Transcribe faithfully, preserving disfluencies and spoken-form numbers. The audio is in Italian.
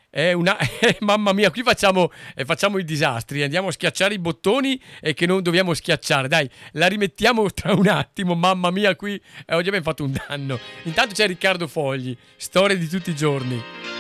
È una... eh, mamma mia, qui facciamo, eh, facciamo i disastri, andiamo a schiacciare i bottoni eh, che non dobbiamo schiacciare. Dai, la rimettiamo tra un attimo. Mamma mia, qui eh, oggi abbiamo fatto un danno. Intanto c'è Riccardo Fogli, storie di tutti i giorni.